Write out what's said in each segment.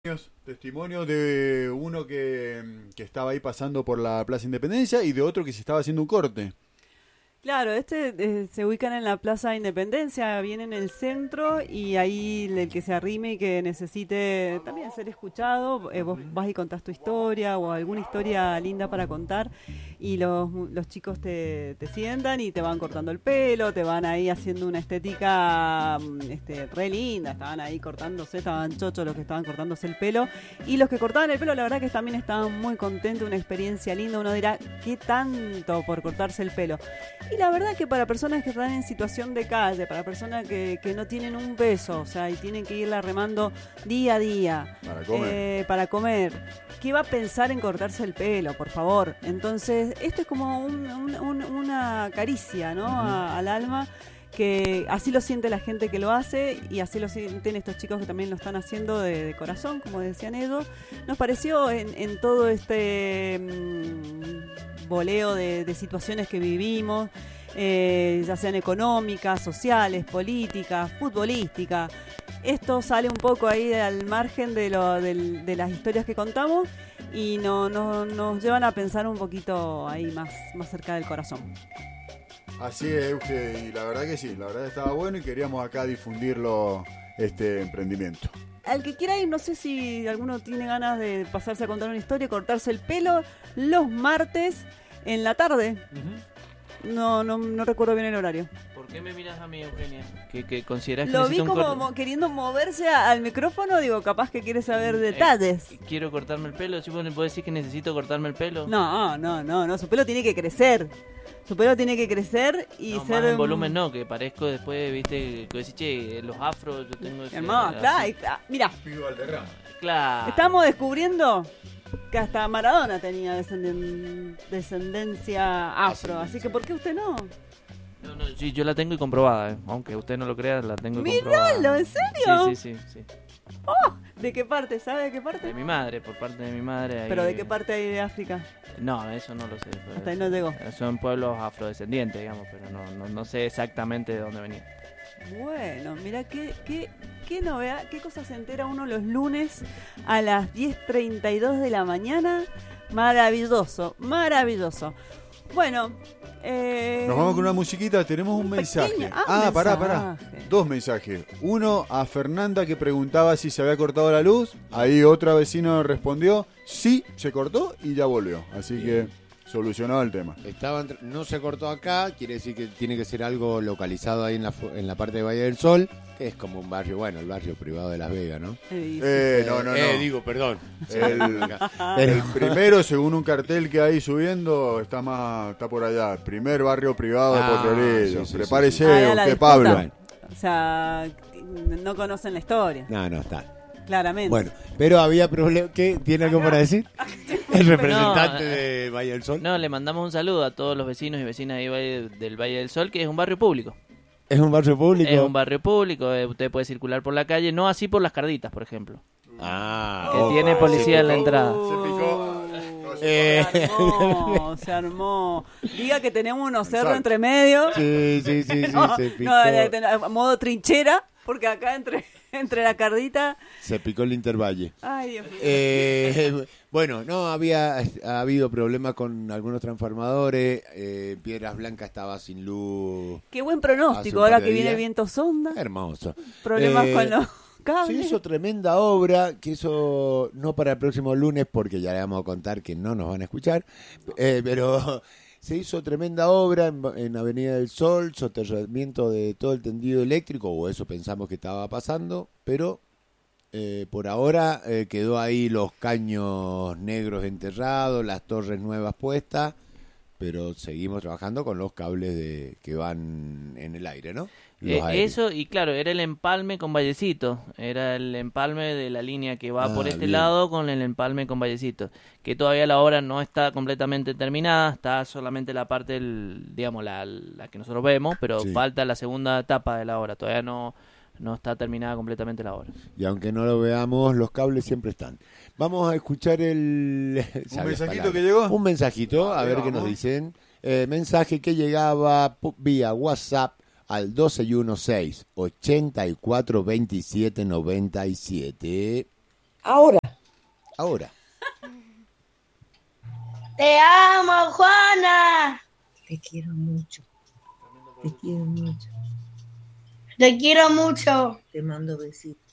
Testimonios de uno que estaba ahí pasando por la Plaza Independencia y de otro que se estaba haciendo un corte. Claro, se ubican en la Plaza Independencia, bien en el centro, y ahí el que se arrime y que necesite también ser escuchado, vos vas y contás tu historia o alguna historia linda para contar, y los chicos te sientan y te van cortando el pelo, te van ahí haciendo una estética re linda, estaban ahí cortándose, estaban chochos los que estaban cortándose el pelo, y los que cortaban el pelo la verdad que también estaban muy contentos, una experiencia linda. Uno dirá, ¿qué tanto por cortarse el pelo? Y la verdad que para personas que están en situación de calle, para personas que no tienen un peso, o sea, y tienen que irla remando día a día para comer, ¿qué va a pensar en cortarse el pelo, por favor? Entonces, esto es como una caricia, ¿no? Al alma, que así lo siente la gente que lo hace y así lo sienten estos chicos que también lo están haciendo de corazón, como decían ellos. Nos pareció en todo este boleo de situaciones que vivimos, ya sean económicas, sociales, políticas, futbolísticas. Esto sale un poco ahí al margen de las historias que contamos y nos llevan a pensar un poquito ahí más cerca del corazón. Así es, Euge, y la verdad que sí, la verdad que estaba bueno y queríamos acá difundirlo, este emprendimiento. Al que quiera ir, no sé si alguno tiene ganas de pasarse a contar una historia, cortarse el pelo los martes en la tarde. No recuerdo bien el horario. ¿Por qué me miras a mí, Eugenia? ¿Que consideras que lo vi necesito como queriendo moverse al micrófono, digo, capaz que quiere saber detalles. Quiero cortarme el pelo. ¿Sí puedo decir que necesito cortarme el pelo? No, su pelo tiene que crecer. Su pelo tiene que crecer y no, ser... más en volumen no, que parezco después, viste, que decís, che, los afros, yo tengo ese... Hermano, claro, mira. Claro. Estamos descubriendo que hasta Maradona tenía descendencia afro, así que ¿por qué usted no? No, sí, yo la tengo y comprobada, aunque usted no lo crea, la tengo y comprobada. ¡Míralo! ¿En serio? Sí. Oh, ¿de qué parte? ¿Sabe de qué parte? De mi madre, por parte de mi madre. ¿Pero de qué parte hay de África? No, eso no lo sé. Hasta ahí no llegó. Son pueblos afrodescendientes, digamos, pero no sé exactamente de dónde venía. Bueno, mira qué novedad, qué cosa se entera uno los lunes a las 10:32 de la mañana. Maravilloso. Bueno, nos vamos con una musiquita, tenemos un mensaje. Pará. Dos mensajes. Uno a Fernanda que preguntaba si se había cortado la luz. Ahí otra vecina respondió, sí, se cortó y ya volvió. Así que solucionado el tema. No se cortó acá, quiere decir que tiene que ser algo localizado ahí en la parte de Valle del Sol, que es como un barrio, bueno, el barrio privado de Las Vegas, ¿no? No. Digo, perdón. El primero, según un cartel que hay subiendo, está por allá. Primer barrio privado de Potrerillo. Prepárese, usted, Pablo. Bueno. O sea, no conocen la historia. No está. Claramente. Bueno, pero había problema. ¿Qué? ¿Tiene algo para decir? El representante de Valle del Sol. No, le mandamos un saludo a todos los vecinos y vecinas del Valle del Sol, que es un barrio público. ¿Es un barrio público? Es un barrio público, usted puede circular por la calle, no así por las Carditas, por ejemplo. Que tiene policía en la entrada. Se picó. Se armó. Diga que tenemos unos cerros entre medio. Sí, se picó. Modo trinchera, porque acá entre la Cardita se picó el Intervalle. Ay, Dios mío. Bueno, ha habido problemas con algunos transformadores. Piedras Blancas estaba sin luz. Qué buen pronóstico ahora que viene el viento sonda. Hermoso. Problemas con los cables. Se hizo tremenda obra, que eso no para el próximo lunes, porque ya le vamos a contar que no nos van a escuchar, pero se hizo tremenda obra en Avenida del Sol, soterramiento de todo el tendido eléctrico, o eso pensamos que estaba pasando, pero por ahora quedó ahí los caños negros enterrados, las torres nuevas puestas, pero seguimos trabajando con los cables que van en el aire, ¿no? Eso, y claro, era el empalme con Vallecito, era el empalme de la línea que va por este lado con el empalme con Vallecito, que todavía la obra no está completamente terminada, está solamente la parte, digamos, la que nosotros vemos, pero falta la segunda etapa de la obra, todavía no está terminada completamente la obra. Y aunque no lo veamos, los cables siempre están. Vamos a escuchar ¿Un mensajito que llegó? Un mensajito, a ver qué nos dicen. Mensaje que llegaba vía WhatsApp al 1216-842797. Ahora. Te amo, Juana. Te quiero mucho. Te quiero mucho. Te quiero mucho. Te mando besitos.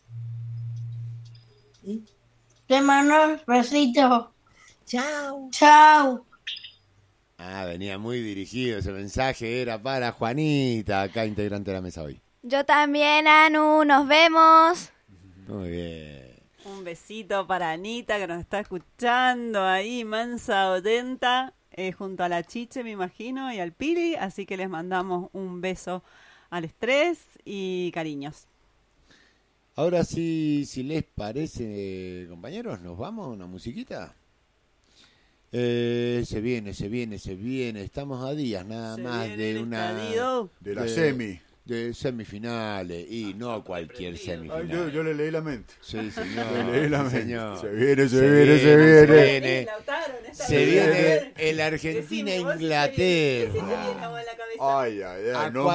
¿Sí? Te mando besitos. Chao. Chao. Venía muy dirigido. Ese mensaje era para Juanita, acá integrante de la mesa hoy. Yo también, Anu. Nos vemos. Muy bien. Un besito para Anita que nos está escuchando ahí, mansa atenta, junto a la Chiche, me imagino, y al Pili. Así que les mandamos un beso al estrés y cariños. Ahora sí, si les parece, compañeros, ¿nos vamos a una musiquita? Se viene. Estamos a días nada más de una... De la semi. De semifinales, y no cualquier semifinal. Yo le leí la mente. Sí, señor. Le leí la mente. Señor. Se viene. Se viene el Argentina-Inglaterra. Ay, no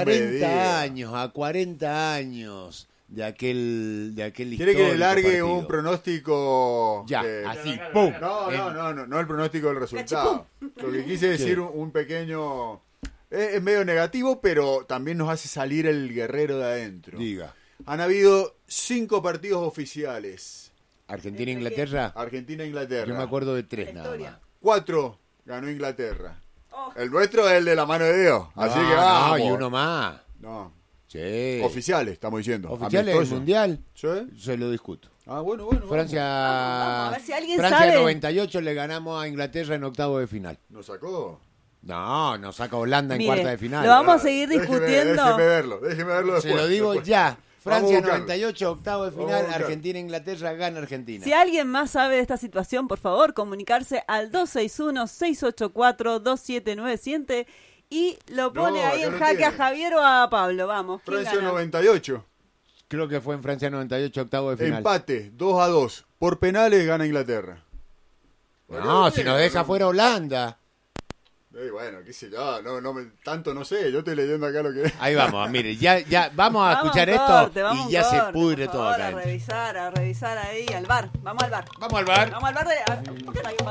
40 años de aquel ¿Quiere que le largue partido? Un pronóstico? Ya, así, ¡pum! No el pronóstico del resultado. Lo que quise decir, un pequeño... Es medio negativo, pero también nos hace salir el guerrero de adentro. Diga. Han habido 5 partidos oficiales. ¿Argentina-Inglaterra? Argentina-Inglaterra. Yo me acuerdo de 3 nada más. 4 ganó Inglaterra. El nuestro es el de la mano de Dios. Así que vamos. No, y uno más. No. Sí. Oficiales, estamos diciendo. ¿Oficiales del Mundial? ¿Sí? Se lo discuto. Bueno. Francia, vamos, a ver si alguien Francia sabe. 98 le ganamos a Inglaterra en octavo de final. ¿Nos sacó? No, nos saca Holanda en cuarta de final. Lo vamos a seguir discutiendo. Déjeme verlo después. Se lo digo después. ya. Francia 98, octavo de final, Argentina-Inglaterra, gana Argentina. Si alguien más sabe de esta situación, por favor, comunicarse al 261-684-2797 y lo pone ahí en jaque a Javier o a Pablo. Vamos. Francia 98. Creo que fue en Francia 98, octavo de final. Empate, 2-2. Por penales gana Inglaterra. No, si nos deja fuera Holanda. Bueno, qué sé yo, tanto no sé, yo estoy leyendo acá lo que... Ahí vamos, mire, ya vamos a escuchar esto y ya se pudre todo acá. A revisar ahí al bar, vamos al bar. Vamos al bar. Vamos al bar ¿por qué no hay un bar?